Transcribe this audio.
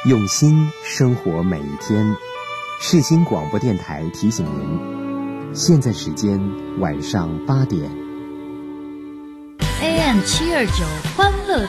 用心生活每一天。世新广播电台提醒您，现在时间晚上8点。 AM729欢乐